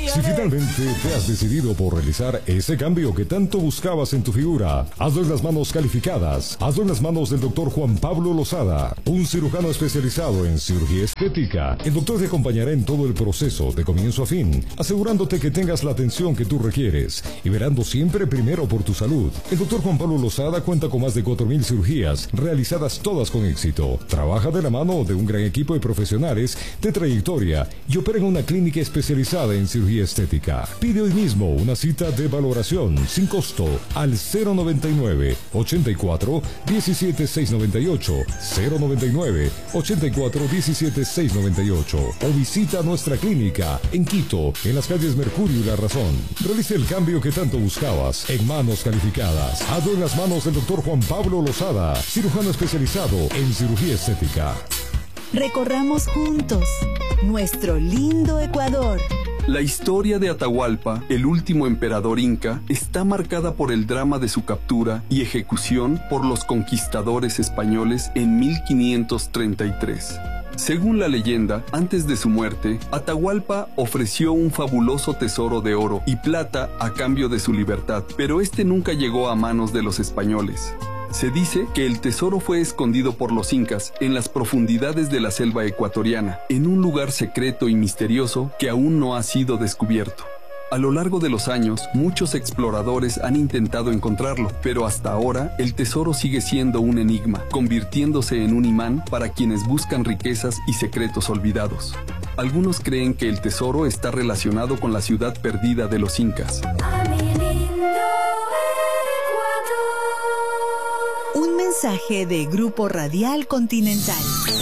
Si finalmente te has decidido por realizar ese cambio que tanto buscabas en tu figura, hazlo en las manos calificadas. Hazlo en las manos del doctor Juan Pablo Lozada, un cirujano especializado en cirugía estética. El doctor te acompañará en todo el proceso, de comienzo a fin, asegurándote que tengas la atención que tú requieres y verando siempre primero por tu salud. El doctor Juan Pablo Lozada cuenta con más de 4.000 cirugías, realizadas todas con éxito. Trabaja de la mano de un gran equipo de profesionales de trayectoria y opera en una clínica especializada en cirugía estética. Pide hoy mismo una cita de valoración sin costo al 099 84 17 698 099 84 17 698 o visita nuestra clínica en Quito, en las calles Mercurio y La Razón. Realice el cambio que tanto buscabas en manos calificadas. Hazlo en las manos del doctor Juan Pablo Lozada, cirujano especializado en cirugía estética. Recorramos juntos nuestro lindo Ecuador. La historia de Atahualpa, el último emperador inca, está marcada por el drama de su captura y ejecución por los conquistadores españoles en 1533. Según la leyenda, antes de su muerte, Atahualpa ofreció un fabuloso tesoro de oro y plata a cambio de su libertad, pero este nunca llegó a manos de los españoles. Se dice que el tesoro fue escondido por los incas en las profundidades de la selva ecuatoriana, en un lugar secreto y misterioso que aún no ha sido descubierto. A lo largo de los años, muchos exploradores han intentado encontrarlo, pero hasta ahora el tesoro sigue siendo un enigma, convirtiéndose en un imán para quienes buscan riquezas y secretos olvidados. Algunos creen que el tesoro está relacionado con la ciudad perdida de los incas. Un mensaje de Grupo Radial Continental.